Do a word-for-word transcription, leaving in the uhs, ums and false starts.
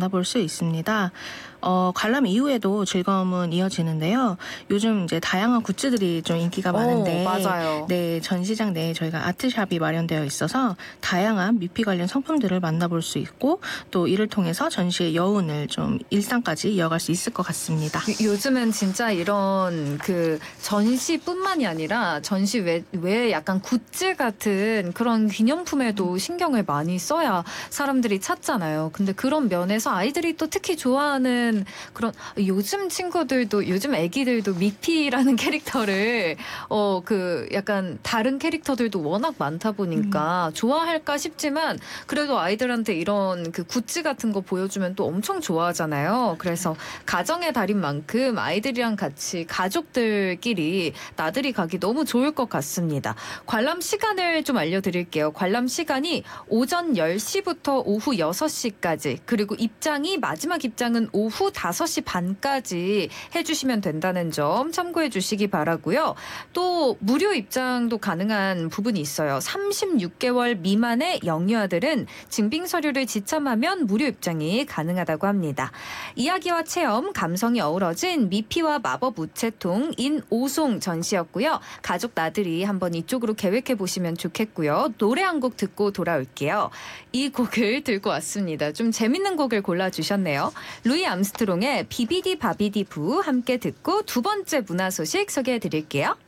만나볼 수 있습니다. 어, 관람 이후에도 즐거움은 이어지는데요. 요즘 이제 다양한 굿즈들이 좀 인기가 많은데, 오, 맞아요. 네, 전시장 내에 저희가 아트샵이 마련되어 있어서 다양한 미피 관련 상품들을 만나볼 수 있고, 또 이를 통해서 전시의 여운을 좀 일상까지 이어갈 수 있을 것 같습니다. 요즘은 진짜 이런 그 전시뿐만이 아니라 전시 외, 외에 약간 굿즈 같은 그런 기념품에도 신경을 많이 써야 사람들이 찾잖아요. 근데 그런 면에서 아이들이 또 특히 좋아하는 그런 요즘 친구들도 요즘 애기들도 미피라는 캐릭터를 어 그 약간 다른 캐릭터들도 워낙 많다 보니까 음. 좋아할까 싶지만 그래도 아이들한테 이런 그 굿즈 같은 거 보여주면 또 엄청 좋아하잖아요. 그래서 가정의 달인 만큼 아이들이랑 같이 가족들끼리 나들이 가기 너무 좋을 것 같습니다. 관람 시간을 좀 알려드릴게요. 관람 시간이 오전 열 시부터 오후 여섯 시까지 그리고 입장이 마지막 입장은 오후 다섯 시 반까지 해주시면 된다는 점 참고해 주시기 바라고요. 또 무료 입장도 가능한 부분이 있어요. 삼십육 개월 미만의 영유아들은 증빙 서류를 지참하면 무료 입장이 가능하다고 합니다. 이야기와 체험, 감성이 어우러진 미피와 마법 우체통인 오송 전시였고요. 가족 나들이 한번 이쪽으로 계획해 보시면 좋겠고요. 노래 한 곡 듣고 돌아올게요. 이 곡을 들고 왔습니다. 좀 재밌는 곡을 골라주셨네요. 루이 암스트롱의 비비디 바비디 부 함께 듣고 두 번째 문화 소식 소개해 드릴게요.